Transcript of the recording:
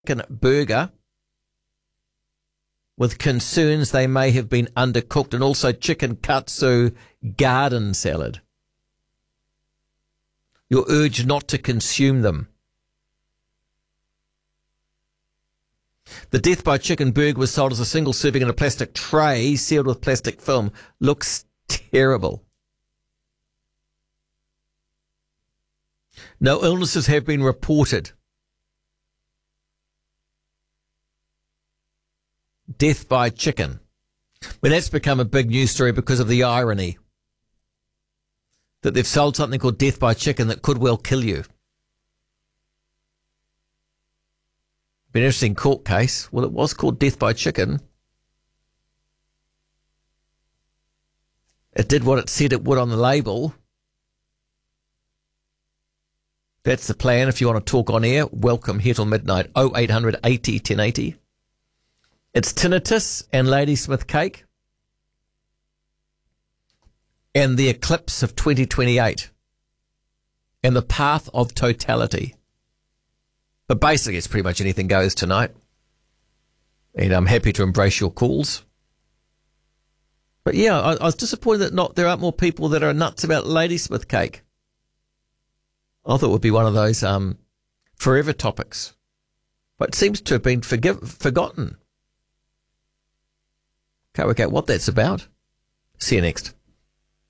chicken burger with concerns they may have been undercooked, and also chicken katsu garden salad. You're urged not to consume them. The Death by Chicken burger was sold as a single serving in a plastic tray sealed with plastic film. Looks terrible. No illnesses have been reported. Death by chicken. Well, that's become a big news story because of the irony that they've sold something called death by chicken that could well kill you. Been an interesting court case. Well, it was called death by chicken. It did what it said it would on the label. That's the plan. If you want to talk on air, welcome here till midnight. 0800 80 1080. It's tinnitus and Ladysmith cake and the eclipse of 2028 and the path of totality. But basically, it's pretty much anything goes tonight. And I'm happy to embrace your calls. But yeah, I was disappointed that there aren't more people that are nuts about Ladysmith cake. I thought it would be one of those forever topics. But it seems to have been forgotten. Can't work out what that's about. See you next.